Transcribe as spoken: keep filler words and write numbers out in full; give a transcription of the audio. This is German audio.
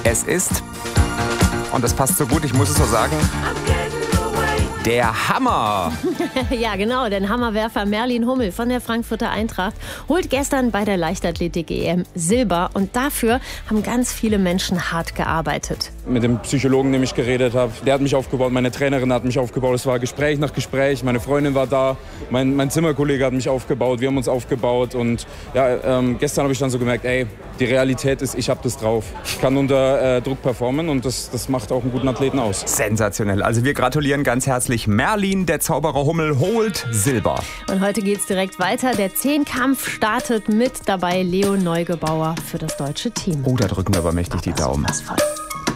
Es ist, und das passt so gut, ich muss es so sagen, der Hammer! Ja, genau, denn Hammerwerfer Merlin Hummel von der Frankfurter Eintracht holt gestern bei der Leichtathletik-E M Silber. Und dafür haben ganz viele Menschen hart gearbeitet. Mit dem Psychologen, mit dem ich geredet habe, der hat mich aufgebaut, meine Trainerin hat mich aufgebaut. Es war Gespräch nach Gespräch, meine Freundin war da, mein, mein Zimmerkollege hat mich aufgebaut, wir haben uns aufgebaut. Und ja, ähm, gestern habe ich dann so gemerkt, ey, die Realität ist, ich habe das drauf. Ich kann unter äh, Druck performen und das, das macht auch einen guten Athleten aus. Sensationell. Also wir gratulieren ganz herzlich. Merlin, der Zauberer Hummel, holt Silber. Und heute geht's direkt weiter. Der Zehnkampf startet mit dabei Leo Neugebauer für das deutsche Team. Oh, da drücken wir aber mächtig die Daumen. Was voll.